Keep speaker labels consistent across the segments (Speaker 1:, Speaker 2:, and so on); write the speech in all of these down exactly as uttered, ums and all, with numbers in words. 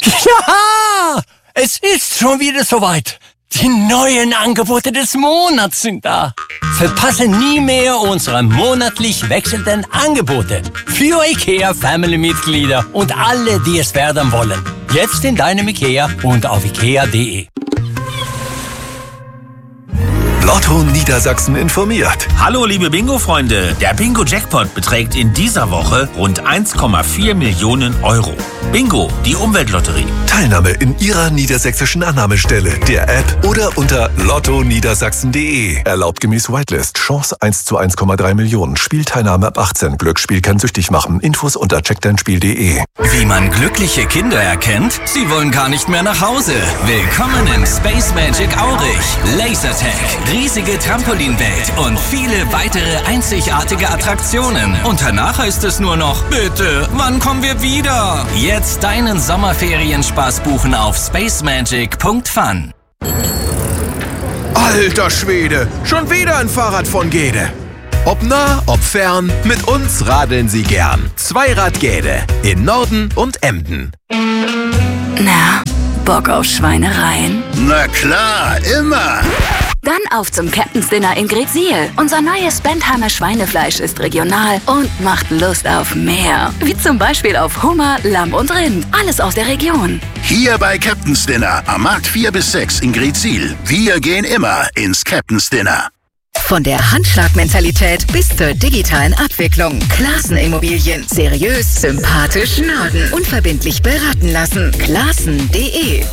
Speaker 1: Ja, es ist schon wieder soweit. Die neuen Angebote des Monats sind da. Verpasse nie mehr unsere monatlich wechselnden Angebote für IKEA Family-Mitglieder und alle, die es werden wollen. Jetzt in deinem IKEA und auf ikea punkt de.
Speaker 2: Lotto Niedersachsen informiert.
Speaker 3: Hallo liebe Bingo-Freunde, der Bingo-Jackpot beträgt in dieser Woche rund eins Komma vier Millionen Euro. Bingo, die Umweltlotterie.
Speaker 2: Teilnahme in Ihrer niedersächsischen Annahmestelle, der App oder unter lotto niedersachsen punkt de. Erlaubt gemäß Whitelist. Chance eins zu eins Komma drei Millionen. Spielteilnahme ab achtzehn. Glücksspiel kann süchtig machen. Infos unter check dein spiel punkt de.
Speaker 4: Wie man glückliche Kinder erkennt? Sie wollen gar nicht mehr nach Hause. Willkommen in Space Magic Aurich. Lasertag, riesige Trampolinwelt und viele weitere einzigartige Attraktionen. Und danach heißt es nur noch, bitte, wann kommen wir wieder? Jetzt deinen Sommerferienspaß buchen auf spacemagic punkt fun.
Speaker 5: Alter Schwede, schon wieder ein Fahrrad von Gede. Ob nah, ob fern, mit uns radeln Sie gern. Zweirad Gede, in Norden und Emden.
Speaker 6: Na, Bock auf Schweinereien?
Speaker 7: Na klar, immer.
Speaker 6: Dann auf zum Captain's Dinner in Greetsiel. Unser neues Bentheimer Schweinefleisch ist regional und macht Lust auf mehr. Wie zum Beispiel auf Hummer, Lamm und Rind. Alles aus der Region.
Speaker 7: Hier bei Captain's Dinner am Markt vier bis sechs in Greetsiel. Wir gehen immer ins Captain's Dinner.
Speaker 8: Von der Handschlagmentalität bis zur digitalen Abwicklung. Classen Immobilien. Seriös, sympathisch, Norden. Unverbindlich beraten lassen. classen punkt de.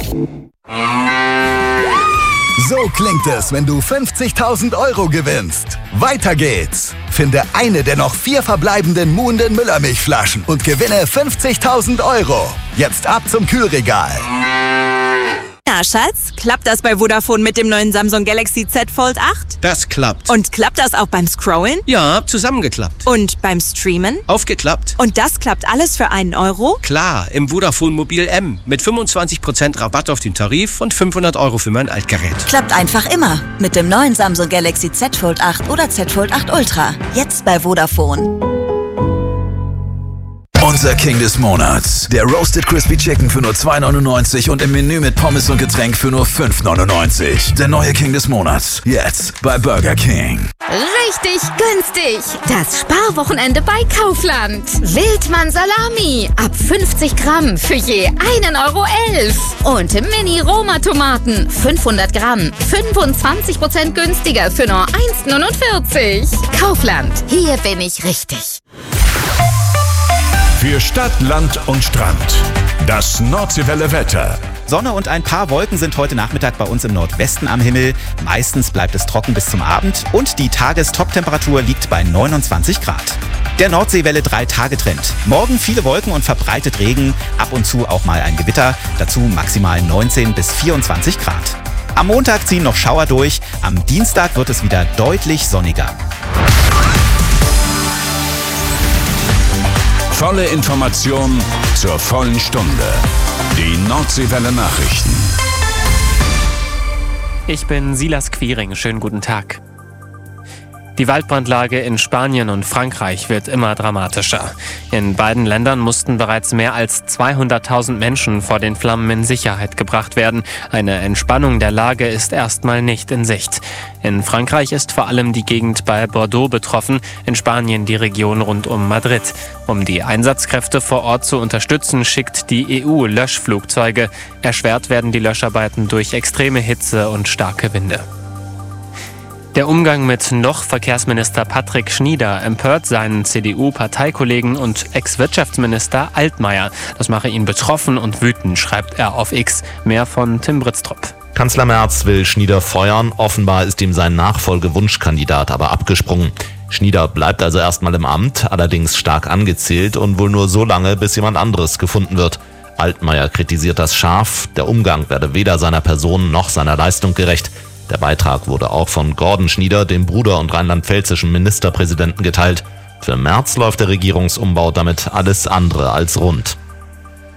Speaker 9: So klingt es, wenn du fünfzigtausend Euro gewinnst. Weiter geht's. Finde eine der noch vier verbleibenden Muhnden Müllermilchflaschen und gewinne fünfzigtausend Euro. Jetzt ab zum Kühlregal.
Speaker 10: Na, Schatz, klappt das bei Vodafone mit dem neuen Samsung Galaxy Z Fold acht?
Speaker 11: Das klappt.
Speaker 10: Und klappt das auch beim Scrollen?
Speaker 11: Ja, zusammengeklappt.
Speaker 10: Und beim Streamen?
Speaker 11: Aufgeklappt.
Speaker 10: Und das klappt alles für einen Euro?
Speaker 11: Klar, im Vodafone Mobil M mit fünfundzwanzig Prozent Rabatt auf den Tarif und fünfhundert Euro für mein Altgerät.
Speaker 12: Klappt einfach immer mit dem neuen Samsung Galaxy Z Fold acht oder Z Fold acht Ultra. Jetzt bei Vodafone.
Speaker 13: Unser King des Monats. Der Roasted Crispy Chicken für nur zwei neunundneunzig und im Menü mit Pommes und Getränk für nur fünf neunundneunzig. Der neue King des Monats. Jetzt bei Burger King.
Speaker 14: Richtig günstig. Das Sparwochenende bei Kaufland. Wildmann Salami. Ab fünfzig Gramm für je einen Euro elf. Und Mini-Roma-Tomaten. fünfhundert Gramm. fünfundzwanzig Prozent günstiger für nur eins neunundvierzig. Kaufland. Hier bin ich richtig.
Speaker 15: Für Stadt, Land und Strand. Das Nordseewelle Wetter.
Speaker 16: Sonne und ein paar Wolken sind heute Nachmittag bei uns im Nordwesten am Himmel. Meistens bleibt es trocken bis zum Abend und die Tagestoptemperatur liegt bei neunundzwanzig Grad. Der Nordseewelle drei Tage Trend. Morgen viele Wolken und verbreitet Regen, ab und zu auch mal ein Gewitter, dazu maximal neunzehn bis vierundzwanzig Grad. Am Montag ziehen noch Schauer durch, am Dienstag wird es wieder deutlich sonniger.
Speaker 15: Volle Information zur vollen Stunde. Die Nordseewelle Nachrichten.
Speaker 17: Ich bin Silas Quiring. Schönen guten Tag. Die Waldbrandlage in Spanien und Frankreich wird immer dramatischer. In beiden Ländern mussten bereits mehr als zweihunderttausend Menschen vor den Flammen in Sicherheit gebracht werden. Eine Entspannung der Lage ist erstmal nicht in Sicht. In Frankreich ist vor allem die Gegend bei Bordeaux betroffen, in Spanien die Region rund um Madrid. Um die Einsatzkräfte vor Ort zu unterstützen, schickt die E U Löschflugzeuge. Erschwert werden die Löscharbeiten durch extreme Hitze und starke Winde. Der Umgang mit noch Verkehrsminister Patrick Schnieder empört seinen C D U-Parteikollegen und Ex-Wirtschaftsminister Altmaier. Das mache ihn betroffen und wütend, schreibt er auf X. Mehr von Tim Britztrup.
Speaker 18: Kanzler Merz will Schnieder feuern. Offenbar ist ihm sein Nachfolgewunschkandidat aber abgesprungen. Schnieder bleibt also erstmal im Amt, allerdings stark angezählt und wohl nur so lange, bis jemand anderes gefunden wird. Altmaier kritisiert das scharf. Der Umgang werde weder seiner Person noch seiner Leistung gerecht. Der Beitrag wurde auch von Gordon Schnieder, dem Bruder und rheinland-pfälzischen Ministerpräsidenten, geteilt. Für Merz läuft der Regierungsumbau damit alles andere als rund.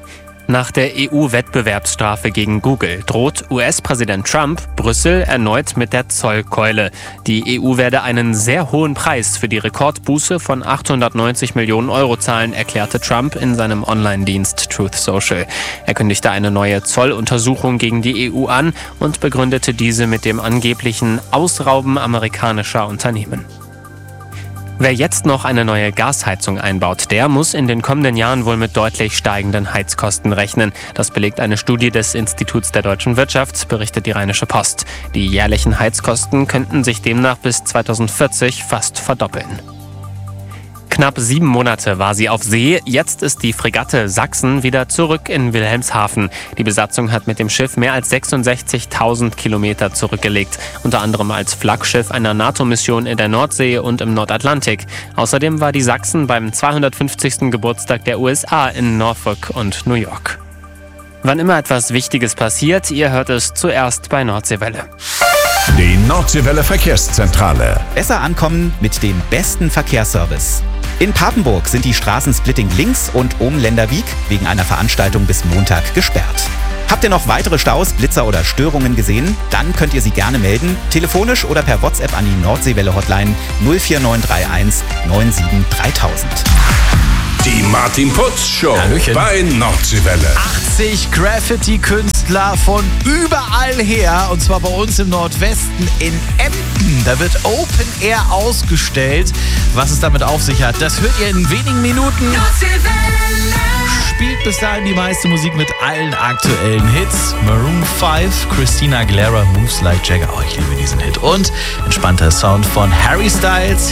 Speaker 17: Nach der E U-Wettbewerbsstrafe gegen Google droht U S-Präsident Trump Brüssel erneut mit der Zollkeule. Die E U werde einen sehr hohen Preis für die Rekordbuße von achthundertneunzig Millionen Euro zahlen, erklärte Trump in seinem Online-Dienst Truth Social. Er kündigte eine neue Zolluntersuchung gegen die E U an und begründete diese mit dem angeblichen Ausrauben amerikanischer Unternehmen. Wer jetzt noch eine neue Gasheizung einbaut, der muss in den kommenden Jahren wohl mit deutlich steigenden Heizkosten rechnen. Das belegt eine Studie des Instituts der deutschen Wirtschaft, berichtet die Rheinische Post. Die jährlichen Heizkosten könnten sich demnach bis zweitausendvierzig fast verdoppeln. Knapp sieben Monate war sie auf See. Jetzt ist die Fregatte Sachsen wieder zurück in Wilhelmshaven. Die Besatzung hat mit dem Schiff mehr als sechsundsechzigtausend Kilometer zurückgelegt. Unter anderem als Flaggschiff einer NATO-Mission in der Nordsee und im Nordatlantik. Außerdem war die Sachsen beim zweihundertfünfzigsten Geburtstag der U S A in Norfolk und New York. Wann immer etwas Wichtiges passiert, ihr hört es zuerst bei Nordseewelle.
Speaker 15: Die Nordseewelle Verkehrszentrale.
Speaker 16: Besser ankommen mit dem besten Verkehrsservice. In Papenburg sind die Straßen Splitting links und um Lenderwiek wegen einer Veranstaltung bis Montag gesperrt. Habt ihr noch weitere Staus, Blitzer oder Störungen gesehen? Dann könnt ihr sie gerne melden, telefonisch oder per WhatsApp an die Nordseewelle-Hotline null vier neun drei eins neun sieben dreitausend.
Speaker 15: Die Martin Putz Show
Speaker 19: Hallöchen.
Speaker 15: bei Nordseewelle.
Speaker 19: achtzig Graffiti-Künstler von überall her, und zwar bei uns im Nordwesten in Emden. Da wird Open Air ausgestellt. Was es damit auf sich hat, das hört ihr in wenigen Minuten. Spielt bis dahin die meiste Musik mit allen aktuellen Hits. Maroon fünf, Christina Aguilera, Moves Like Jagger. Oh, ich liebe diesen Hit. Und entspannter Sound von Harry Styles.